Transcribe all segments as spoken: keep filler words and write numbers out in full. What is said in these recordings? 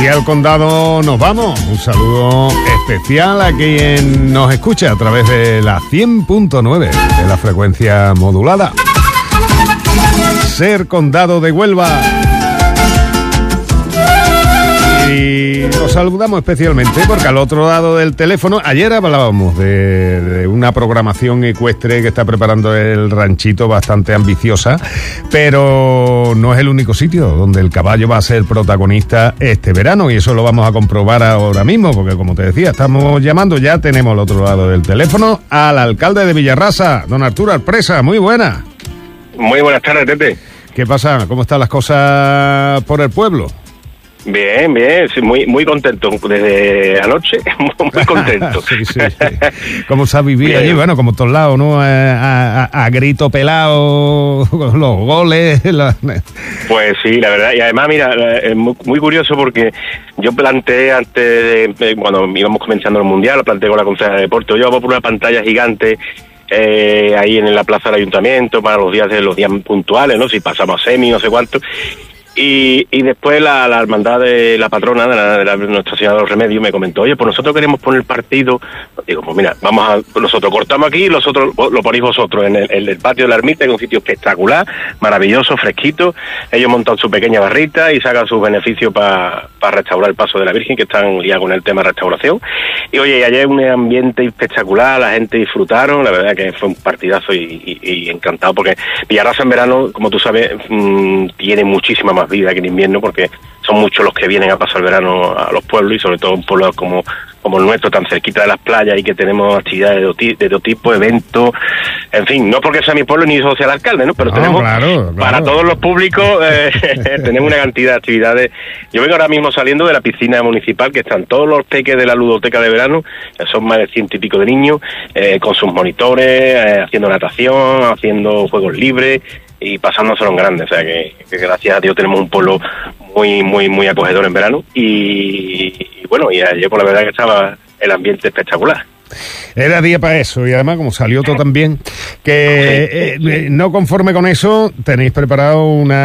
al condado nos vamos. Un saludo especial a quien nos escucha a través de la cien punto nueve de la frecuencia modulada. Ser Condado de Huelva. Y os saludamos especialmente porque al otro lado del teléfono, ayer hablábamos de, de una programación ecuestre que está preparando el ranchito, bastante ambiciosa, pero no es el único sitio donde el caballo va a ser protagonista este verano, y eso lo vamos a comprobar ahora mismo, porque como te decía, estamos llamando, ya tenemos al otro lado del teléfono al alcalde de Villarrasa, don Arturo Arpresa. Muy buena. Muy buenas tardes, Tete. ¿Qué pasa? ¿Cómo están las cosas por el pueblo? Bien, bien, sí, muy muy contento desde anoche, muy contento. sí, sí, sí. ¿Cómo se ha vivido allí? Bueno, como todos lados, ¿no? A, a, a grito pelado, los goles. La... Pues sí, la verdad, y además, mira, es muy, muy curioso porque yo planteé antes, de, cuando íbamos comenzando el Mundial, lo planteé con la Concejalía de Deporte, yo hago por una pantalla gigante eh, ahí en la plaza del Ayuntamiento para los días de los días puntuales, ¿no? Si pasamos a semi, no sé cuánto. Y, y después la, la hermandad de la patrona de, la, de la, Nuestra Señora de los Remedios me comentó, oye, pues nosotros queremos poner partido. Digo, pues mira, vamos a, nosotros cortamos aquí y nosotros lo ponéis vosotros en el, en el patio de la ermita, en un sitio espectacular, maravilloso, fresquito. Ellos montan su pequeña barrita y sacan sus beneficios para pa restaurar el paso de la Virgen, que están liados con el tema de restauración. Y oye, ayer un ambiente espectacular, la gente disfrutaron, la verdad que fue un partidazo y, y, y encantado, porque Villarrasa en verano, como tú sabes, mmm, tiene muchísima más vida que en invierno, porque son muchos los que vienen a pasar el verano a los pueblos, y sobre todo un pueblo como como el nuestro, tan cerquita de las playas, y que tenemos actividades de, de todo tipo, eventos, en fin, no porque sea mi pueblo ni yo sea el alcalde, ¿no? Pero no, tenemos, claro, claro. Para todos los públicos, eh, tenemos una cantidad de actividades. Yo vengo ahora mismo saliendo de la piscina municipal, que están todos los peques de la ludoteca de verano, son más de ciento y pico de niños, eh, con sus monitores, eh, haciendo natación, haciendo juegos libres, y pasándoselo en grande, o sea que, que gracias a Dios tenemos un pueblo muy muy muy acogedor en verano, y, y bueno, y ayer por la verdad que estaba el ambiente espectacular. Era día para eso, y además como salió todo tan bien, que sí, sí. Eh, no conforme con eso, tenéis preparado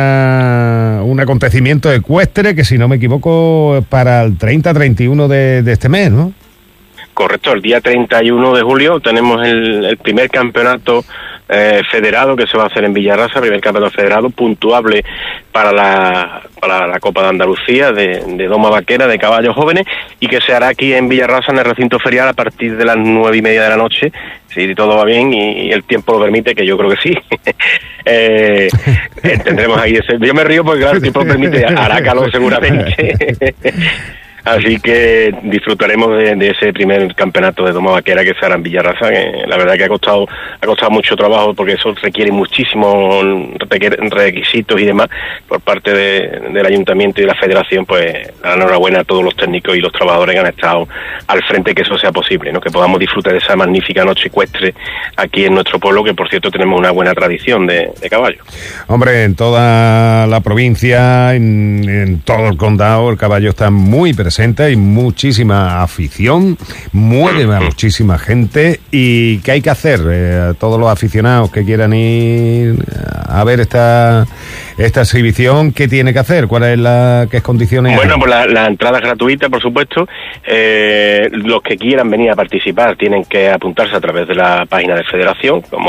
una un acontecimiento ecuestre que, si no me equivoco, para el treinta treinta y uno de, de este mes, ¿no? Correcto, el día treinta y uno de julio tenemos el, el primer campeonato eh, federado que se va a hacer en Villarrasa, primer campeonato federado puntuable para la para la Copa de Andalucía de, de doma vaquera de caballos jóvenes, y que se hará aquí en Villarrasa, en el recinto ferial, a partir de las nueve y media de la noche, si todo va bien y, y el tiempo lo permite, que yo creo que sí. eh, tendremos ahí ese... Yo me río porque claro, el tiempo lo permite, hará calor seguramente. Así que disfrutaremos de, de ese primer campeonato de doma vaquera que se hará en Villarrasa, que la verdad que ha costado ha costado mucho trabajo, porque eso requiere muchísimos requisitos y demás por parte de, del Ayuntamiento y de la Federación. Pues la enhorabuena a todos los técnicos y los trabajadores que han estado al frente, que eso sea posible, ¿no? Que podamos disfrutar de esa magnífica noche ecuestre aquí en nuestro pueblo, que por cierto tenemos una buena tradición de, de caballo. Hombre, en toda la provincia, en, en todo el condado, el caballo está muy presente. Hay muchísima afición, mueve a muchísima gente. ¿Y qué hay que hacer? Eh, todos los aficionados que quieran ir a ver esta esta exhibición, ¿qué tiene que hacer? ¿Cuál es la qué condiciones? Bueno, pues la, la entrada es gratuita, por supuesto. Eh, los que quieran venir a participar tienen que apuntarse a través de la página de Federación, como